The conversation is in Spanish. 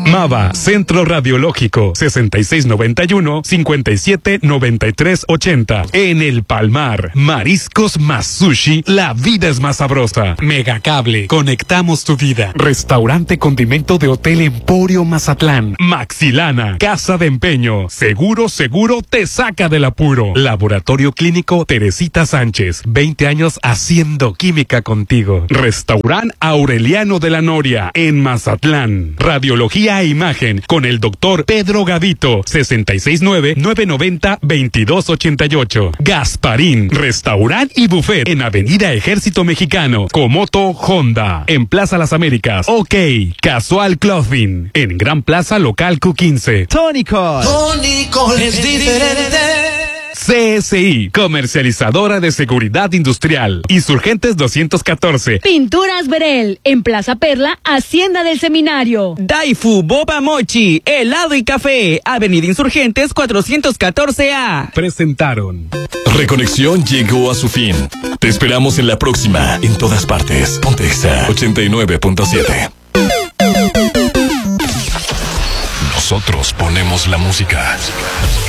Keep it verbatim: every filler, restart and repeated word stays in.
Mava, Centro Radiológico, sesenta y seis noventa y uno, cincuenta y siete noventa y tres ochenta. En El Palmar, mariscos más sushi, la vida es más sabrosa. Megacable, conectamos tu vida. Restaurante Condimento de Hotel Emporio Mazatlán. Maxilana, Casa de Empeño. Seguro, seguro te saca del apuro. Laboratorio Clínico Teresita Sánchez, veinte años haciendo química contigo. Restaurant Aureliano de la Noria, en Mazatlán. Radiología e Imagen, con el doctor Pedro Gavito, sesenta y seis nueve, nueve noventa, veintidós ochenta y ocho. Gasparín, Restaurant y Buffet, en Avenida Ejército Mexicano. Comoto Honda, en Plaza Las Américas. OK, Casual Clothing, en Gran Plaza Local Q quince. Tónico. Tónico es diferente. C S I, comercializadora de seguridad industrial. Insurgentes doscientos catorce. Pinturas Verel, en Plaza Perla, Hacienda del Seminario. Daifu Boba Mochi, helado y café, Avenida Insurgentes cuatrocientos catorce A. Presentaron. Reconexión llegó a su fin. Te esperamos en la próxima, en todas partes. Ponte Exa ochenta y nueve punto siete. Nosotros ponemos la música.